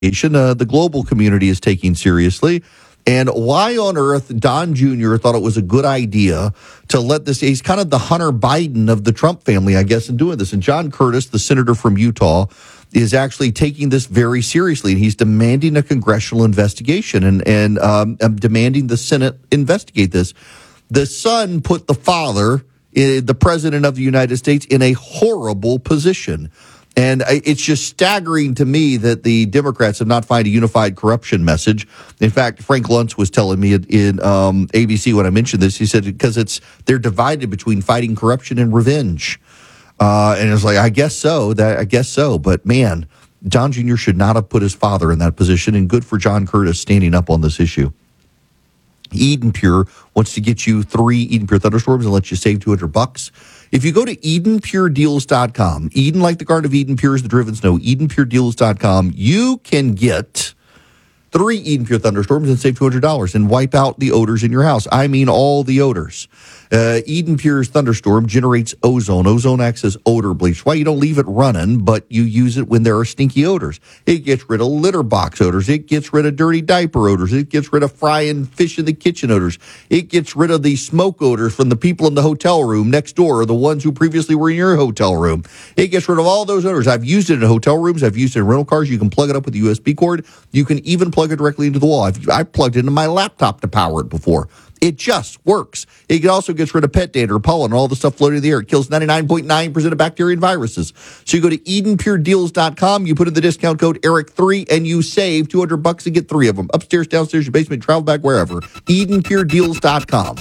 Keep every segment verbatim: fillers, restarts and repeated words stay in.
Uh, the global community is taking seriously. And why on earth Don Junior thought it was a good idea to let this, he's kind of the Hunter Biden of the Trump family, I guess, in doing this. And John Curtis, the senator from Utah, is actually taking this very seriously. And he's demanding a congressional investigation and, and um, demanding the Senate investigate this. The son put the father, uh, the president of the United States, in a horrible position. And it's just staggering to me that the Democrats have not found a unified corruption message. In fact, Frank Luntz was telling me in um, A B C when I mentioned this, he said, because it's they're divided between fighting corruption and revenge. Uh, and it's like, I guess so, that I guess so. But man, Don Junior should not have put his father in that position, and good for John Curtis standing up on this issue. Eden Pure wants to get you three Eden Pure thunderstorms and let you save two hundred bucks. If you go to Eden Pure Deals dot com, Eden like the Garden of Eden, Pure as the driven snow, Eden Pure Deals dot com, you can get three Eden Pure thunderstorms and save two hundred dollars and wipe out the odors in your house. I mean all the odors. Uh, Eden Pure's thunderstorm generates ozone. Ozone acts as odor bleach. Why you don't leave it running, but you use it when there are stinky odors. It gets rid of litter box odors. It gets rid of dirty diaper odors. It gets rid of frying fish in the kitchen odors. It gets rid of the smoke odors from the people in the hotel room next door or the ones who previously were in your hotel room. It gets rid of all those odors. I've used it in hotel rooms. I've used it in rental cars. You can plug it up with a U S B cord. You can even plug it directly into the wall. I've, I've plugged it into my laptop to power it before. It just works. It also gets rid of pet dander, pollen, and all the stuff floating in the air. It kills ninety-nine point nine percent of bacteria and viruses. So you go to Eden Pure Deals dot com, you put in the discount code Eric three, and you save two hundred bucks and get three of them. Upstairs, downstairs, your basement, travel bag, wherever. Eden Pure Deals dot com.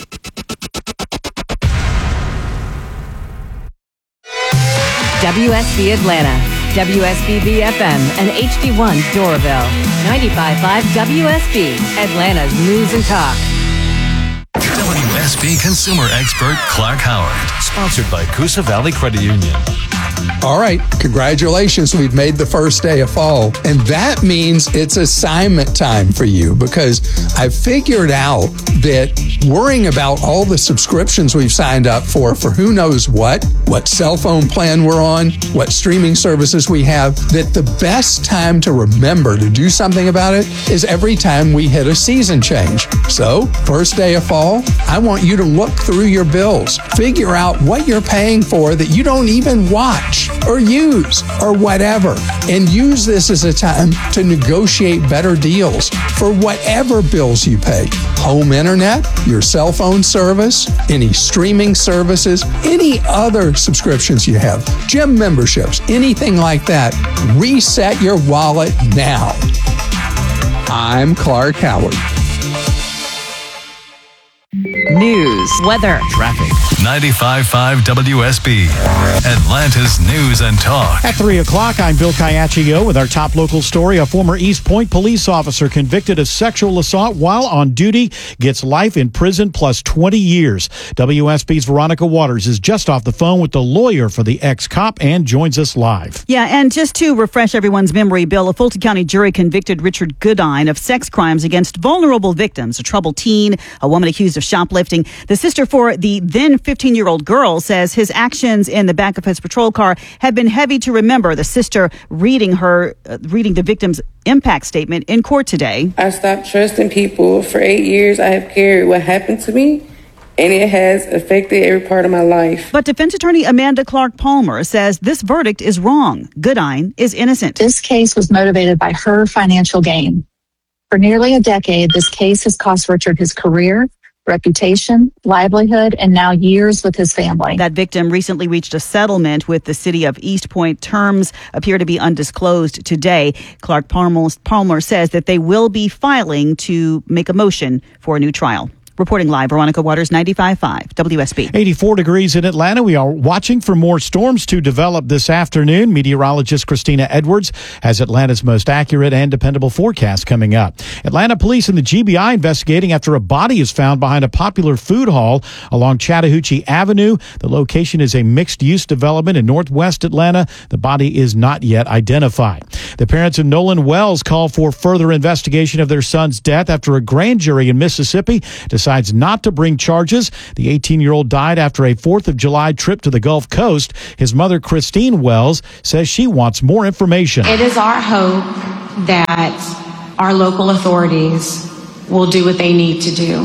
W S B Atlanta, W S B B F M, and H D one Doraville. ninety-five point five W S B, Atlanta's News and Talk. W S B consumer expert Clark Howard, sponsored by Coosa Valley Credit Union. All right, congratulations. We've made the first day of fall. And that means it's assignment time for you, because I've figured out that worrying about all the subscriptions we've signed up for, for who knows what, what cell phone plan we're on, what streaming services we have, that the best time to remember to do something about it is every time we hit a season change. So, first day of fall, I want you to look through your bills, figure out what you're paying for that you don't even watch or use or whatever, and use this as a time to negotiate better deals for whatever bills you pay. Home internet, your cell phone service, any streaming services, any other subscriptions you have, gym memberships, anything like that. Reset your wallet now. I'm Clark Howard. News, weather, traffic. ninety-five point five W S B, Atlanta's News and Talk. At three o'clock, I'm Bill Caiaccio with our top local story. A former East Point police officer convicted of sexual assault while on duty gets life in prison plus twenty years. W S B's Veronica Waters is just off the phone with the lawyer for the ex-cop and joins us live. Yeah, and just to refresh everyone's memory, Bill, a Fulton County jury convicted Richard Goodine of sex crimes against vulnerable victims, a troubled teen, a woman accused of shoplifting. The sister for the then fifteen-year-old girl says his actions in the back of his patrol car have been heavy to remember. The sister reading her, uh, reading the victim's impact statement in court today. I stopped trusting people. For eight years, I have carried what happened to me, and it has affected every part of my life. But defense attorney Amanda Clark Palmer says this verdict is wrong. Goodine is innocent. This case was motivated by her financial gain. For nearly a decade, this case has cost Richard his career, reputation, livelihood, and now years with his family. That victim recently reached a settlement with the city of East Point. Terms appear to be undisclosed today. Clark Palmer, Palmer says that they will be filing to make a motion for a new trial. Reporting live, Veronica Waters, ninety-five point five W S B. eighty-four degrees in Atlanta. We are watching for more storms to develop this afternoon. Meteorologist Christina Edwards has Atlanta's most accurate and dependable forecast coming up. Atlanta police and the G B I investigating after a body is found behind a popular food hall along Chattahoochee Avenue. The location is a mixed-use development in northwest Atlanta. The body is not yet identified. The parents of Nolan Wells call for further investigation of their son's death after a grand jury in Mississippi decided decides not to bring charges. The eighteen-year-old died after a fourth of July trip to the Gulf Coast. His mother, Christine Wells, says she wants more information. It is our hope that our local authorities will do what they need to do,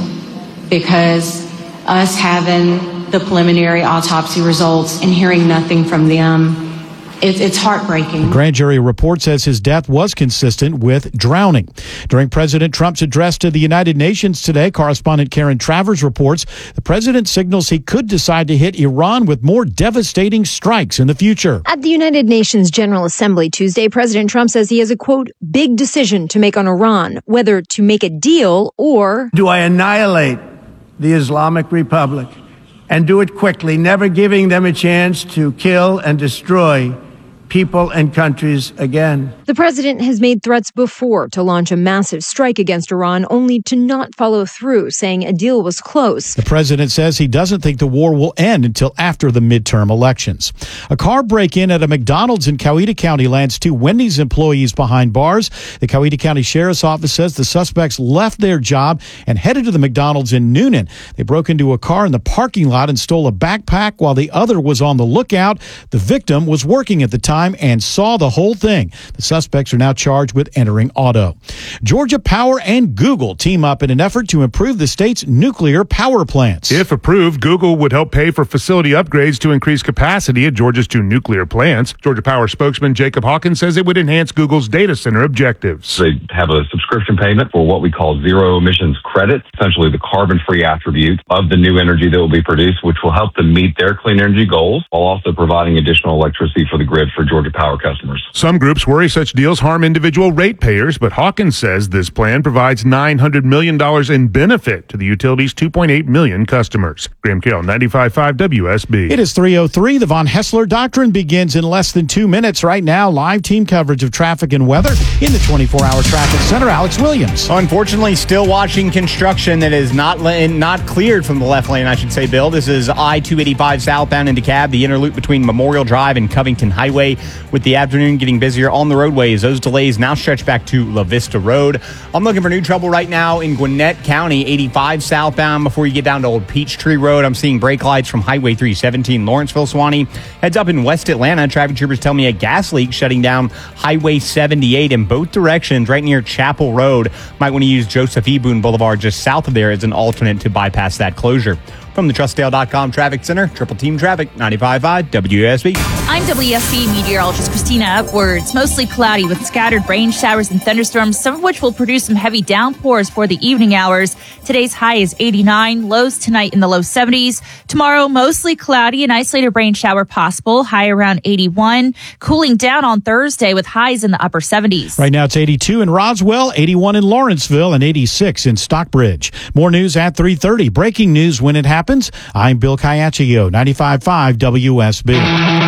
because us having the preliminary autopsy results and hearing nothing from them, it, it's heartbreaking. The grand jury report says his death was consistent with drowning. During President Trump's address to the United Nations today, correspondent Karen Travers reports the president signals he could decide to hit Iran with more devastating strikes in the future. At the United Nations General Assembly Tuesday, President Trump says he has a, quote, big decision to make on Iran, whether to make a deal or... Do I annihilate the Islamic Republic and do it quickly, never giving them a chance to kill and destroy people and countries again? The president has made threats before to launch a massive strike against Iran, only to not follow through, saying a deal was close. The president says he doesn't think the war will end until after the midterm elections. A car break-in at a McDonald's in Coweta County lands two Wendy's employees behind bars. The Coweta County Sheriff's Office says the suspects left their job and headed to the McDonald's in Noonan. They broke into a car in the parking lot and stole a backpack while the other was on the lookout. The victim was working at the time and saw the whole thing. The suspects are now charged with entering auto. Georgia Power and Google team up in an effort to improve the state's nuclear power plants. If approved, Google would help pay for facility upgrades to increase capacity at Georgia's two nuclear plants. Georgia Power spokesman Jacob Hawkins says it would enhance Google's data center objectives. They have a subscription payment for what we call zero emissions credits, essentially the carbon-free attribute of the new energy that will be produced, which will help them meet their clean energy goals while also providing additional electricity for the grid for Georgia Power customers. Some groups worry such deals harm individual ratepayers, but Hawkins says this plan provides nine hundred million dollars in benefit to the utility's two point eight million customers. Graham Carroll, ninety-five point five W S B. It is three oh three. The Von Hessler Doctrine begins in less than two minutes. Right now, live team coverage of traffic and weather in the twenty-four hour traffic center. Alex Williams. Unfortunately, still watching construction that is not not cleared from the left lane, I should say, Bill. This is I two eighty-five southbound into DeKalb, the interloop between Memorial Drive and Covington Highway, with the afternoon getting busier on the roadways. Those delays now stretch back to La Vista Road. I'm looking for new trouble right now in Gwinnett County, eighty-five southbound before you get down to Old Peachtree Road. I'm seeing brake lights from Highway three seventeen, Lawrenceville, Swanee. Heads up in West Atlanta. Traffic troopers tell me a gas leak shutting down Highway seventy-eight in both directions right near Chapel Road. Might want to use Joseph E. Boone Boulevard just south of there as an alternate to bypass that closure. From the Trustdale dot com Traffic Center, Triple Team Traffic, ninety-five point five W S B. I'm W S B meteorologist Christina Edwards. Mostly cloudy with scattered rain showers and thunderstorms, some of which will produce some heavy downpours for the evening hours. Today's high is eighty-nine, lows tonight in the low seventies. Tomorrow, mostly cloudy, an isolated rain shower possible, high around eighty-one. Cooling down on Thursday with highs in the upper seventies. Right now it's eighty-two in Roswell, eighty-one in Lawrenceville, and eighty-six in Stockbridge. More news at three thirty. Breaking news when it happens. I'm Bill Caiaccio, ninety-five point five W S B.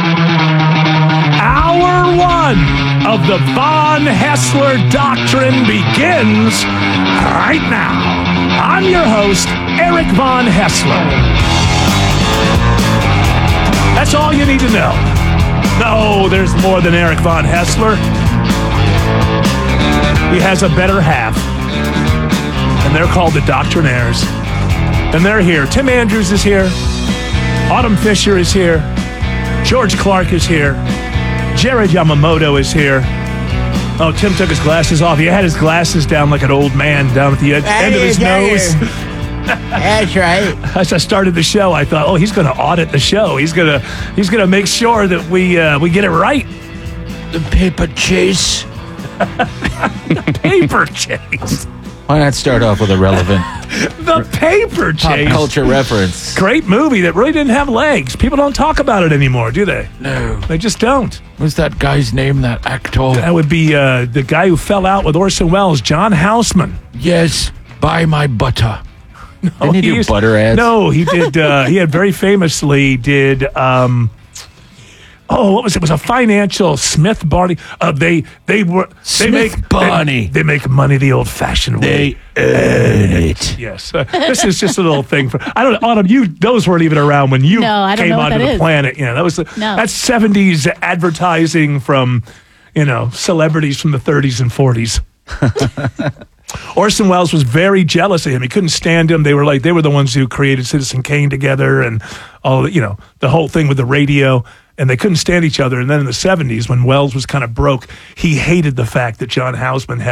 Hour one of the Von Hessler Doctrine begins right now. I'm your host, Eric Von Hessler. That's all you need to know. No, there's more than Eric Von Hessler. He has a better half, and they're called the Doctrinaires. And they're here. Tim Andrews is here. Autumn Fisher is here. George Clark is here. Jared Yamamoto is here. Oh, Tim took his glasses off. He had his glasses down like an old man down at the ed- end of his nose. That's right. As I started the show, I thought, oh, he's going to audit the show. He's going to he's going to make sure that we uh, we get it right. The paper chase. Paper chase. Why not start off with a relevant The Paper Chase. pop culture reference? Great movie that really didn't have legs. People don't talk about it anymore, do they? No. They just don't. What's that guy's name, that actor? That would be uh, the guy who fell out with Orson Welles, John Houseman. Yes, buy my butter. No, Didn't he do used- butter ads? No, he did. Uh, he had very famously did. Um, oh, what was it? It was a financial Smith Barney. Uh, they they were they Smith make Barney. They, they make money the old-fashioned way. They earn it. Yes, uh, this is just a little thing for. I don't. Autumn, you those weren't even around when you No, I don't came know what onto that the is. planet. Yeah, that was the, No. that's seventies advertising from, you know, celebrities from the thirties and forties. Orson Welles was very jealous of him. He couldn't stand him. They were like they were the ones who created Citizen Kane together and all the, you know, the whole thing with the radio. And they couldn't stand each other. And then in the seventies, when Welles was kind of broke, he hated the fact that John Houseman had